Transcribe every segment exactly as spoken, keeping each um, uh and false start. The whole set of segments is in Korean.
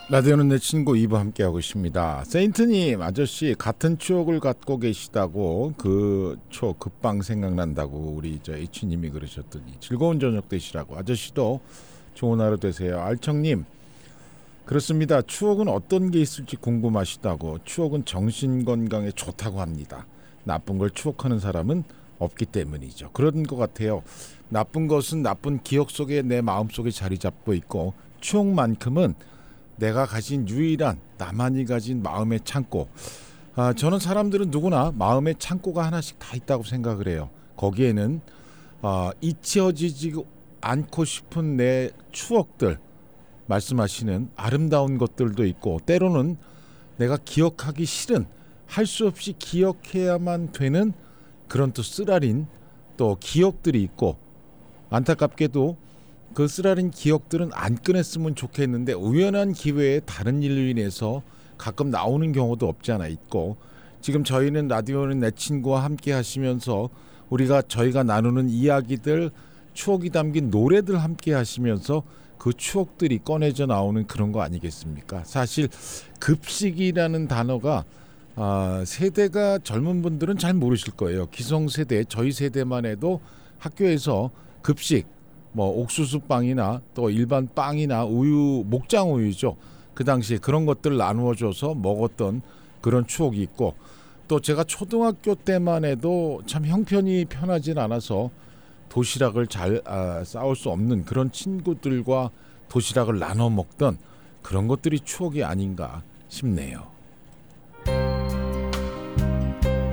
라디오는 내 친구 이 부 함께하고 있습니다. 세인트님 아저씨 같은 추억을 갖고 계시다고 그 추억 급방 생각난다고 우리 저 H님이 그러셨더니 즐거운 저녁 되시라고. 아저씨도 좋은 하루 되세요. 알청님 그렇습니다. 추억은 어떤 게 있을지 궁금하시다고. 추억은 정신건강에 좋다고 합니다. 나쁜 걸 추억하는 사람은 없기 때문이죠. 그런 것 같아요. 나쁜 것은 나쁜 기억 속에 내 마음속에 자리 잡고 있고 추억만큼은 내가 가진 유일한 나만이 가진 마음의 창고. 아, 저는 사람들은 누구나 마음의 창고가 하나씩 다 있다고 생각을 해요. 거기에는 아, 잊혀지지 않고 싶은 내 추억들, 말씀하시는 아름다운 것들도 있고 때로는 내가 기억하기 싫은 할 수 없이 기억해야만 되는 그런 또 쓰라린 또 기억들이 있고 안타깝게도 그 쓰라린 기억들은 안 꺼냈으면 좋겠는데 우연한 기회에 다른 일로 인해서 가끔 나오는 경우도 없지 않아 있고 지금 저희는 라디오는 내 친구와 함께 하시면서 우리가 저희가 나누는 이야기들 추억이 담긴 노래들 함께 하시면서 그 추억들이 꺼내져 나오는 그런 거 아니겠습니까? 사실 급식이라는 단어가 아, 세대가 젊은 분들은 잘 모르실 거예요. 기성세대 저희 세대만 해도 학교에서 급식 뭐 옥수수 빵이나 또 일반 빵이나 우유 목장 우유죠. 그 당시에 그런 것들 나누어줘서 먹었던 그런 추억이 있고 또 제가 초등학교 때만 해도 참 형편이 편하진 않아서 도시락을 잘 아, 싸울 수 없는 그런 친구들과 도시락을 나눠 먹던 그런 것들이 추억이 아닌가 싶네요.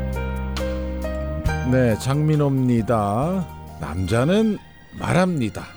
네, 장민호입니다. 남자는 말합니다.